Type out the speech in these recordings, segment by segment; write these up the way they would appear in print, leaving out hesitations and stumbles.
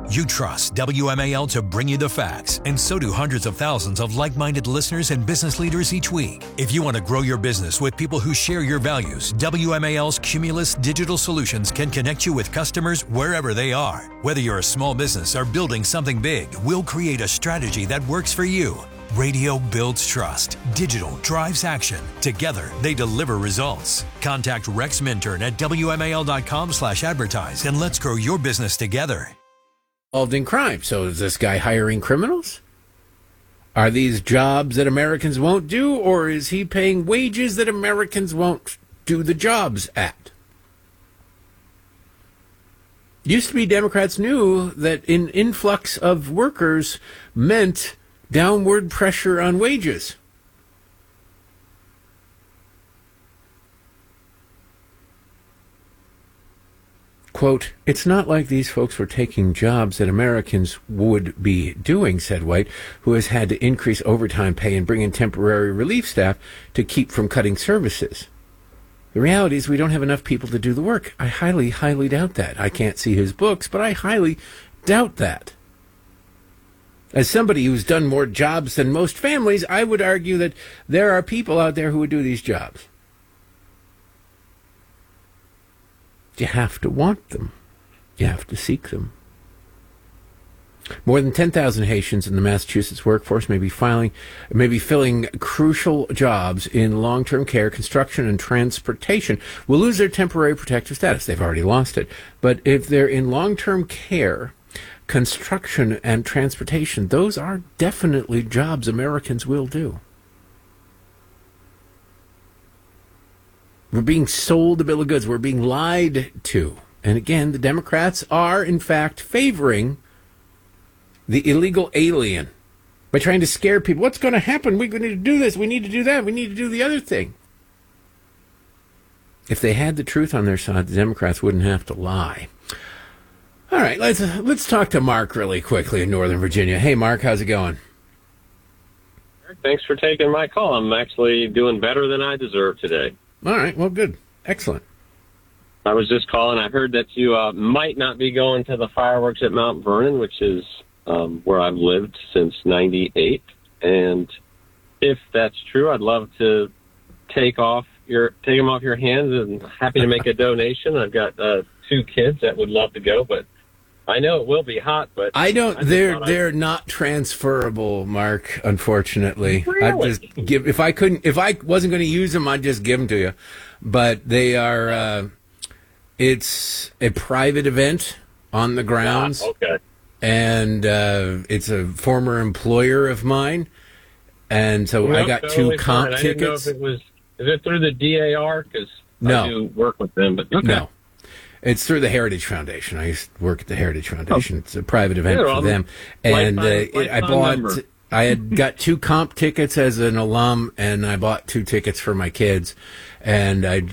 You trust WMAL to bring you the facts, and so do hundreds of thousands of like-minded listeners and business leaders each week. If you want to grow your business with people who share your values, WMAL's Cumulus Digital Solutions can connect you with customers wherever they are. Whether you're a small business or building something big, we'll create a strategy that works for you. Radio builds trust. Digital drives action. Together, they deliver results. Contact Rex Minturn at WMAL.com/advertise and let's grow your business together. Involved in crime. So is this guy hiring criminals? Are these jobs that Americans won't do, or is he paying wages that Americans won't do the jobs at? Used to be Democrats knew that an influx of workers meant downward pressure on wages. Quote, "It's not like these folks were taking jobs that Americans would be doing," said White, who has had to increase overtime pay and bring in temporary relief staff to keep from cutting services. The reality is we don't have enough people to do the work. I highly, highly doubt that. I can't see his books, but I highly doubt that. As somebody who's done more jobs than most families, I would argue that there are people out there who would do these jobs. You have to want them. You have to seek them. More than 10,000 Haitians in the Massachusetts workforce may be filling crucial jobs in long-term care, construction, and transportation will lose their temporary protective status. They've already lost it. But if they're in long-term care, construction, and transportation, those are definitely jobs Americans will do. We're being sold a bill of goods. We're being lied to. And again, the Democrats are, in fact, favoring the illegal alien by trying to scare people. What's going to happen? We need to do this. We need to do that. We need to do the other thing. If they had the truth on their side, the Democrats wouldn't have to lie. All right, let's talk to Mark really quickly in Northern Virginia. Hey, Mark, how's it going? Thanks for taking my call. I'm actually doing better than I deserve today. All right, well, good. Excellent. I was just calling. I heard that you might not be going to the fireworks at Mount Vernon, which is where I've lived since '98. And if that's true, I'd love to take them off your hands, and happy to make a donation. I've got 2 kids that would love to go, but I know it will be hot. But they're not transferable, Mark. Unfortunately, really? I'd just if I wasn't going to use them, I'd just give them to you. But they are. It's a private event on the grounds. Okay. And it's a former employer of mine, and so I got totally 2 comp fine. tickets. I didn't know if is it through the DAR? Because No. I do work with them, but okay. No. It's through the Heritage Foundation. I used to work at the Heritage Foundation. It's a private event for them. And I had got 2 comp tickets as an alum, and I bought 2 tickets for my kids. And I'd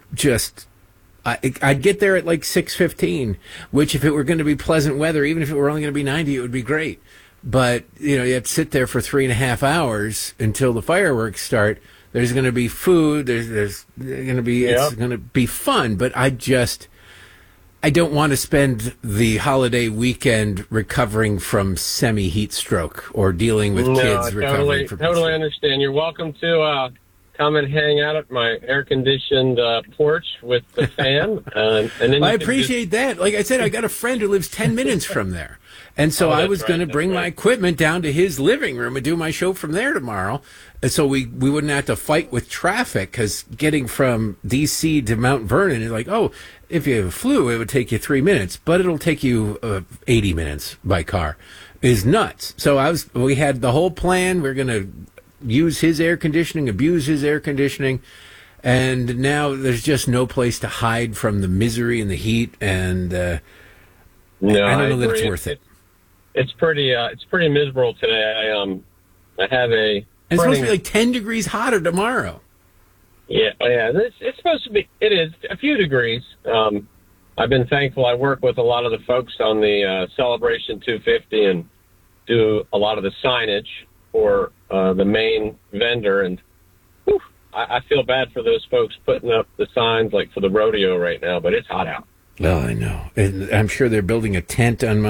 get there at like 6:15, which if it were going to be pleasant weather, even if it were only going to be 90, it would be great. But, you have to sit there for 3.5 hours until the fireworks start. There's going to be food. There's going to be, It's going to be fun. But I don't want to spend the holiday weekend recovering from semi-heat stroke or dealing with kids recovering from totally understand. You're welcome to come and hang out at my air-conditioned porch with the fan. And then I appreciate that. Like I said, I got a friend who lives 10 minutes from there. And so I was going to bring my equipment down to his living room and do my show from there tomorrow. And so we wouldn't have to fight with traffic, because getting from D.C. to Mount Vernon is like, if you have a flu, it would take you 3 minutes, but it'll take you 80 minutes by car. Is nuts. So we had the whole plan. We're going to use his air conditioning, abuse his air conditioning, and now there's just no place to hide from the misery and the heat, and I don't know that it's worth it. It's pretty miserable today. I have a. And it's supposed to be like 10 degrees hotter tomorrow. Yeah. It's supposed to be. It is a few degrees. I've been thankful. I work with a lot of the folks on the Celebration 250 and do a lot of the signage for the main vendor, and I feel bad for those folks putting up the signs like for the rodeo right now, but it's hot out. Oh, I know. And I'm sure they're building a tent on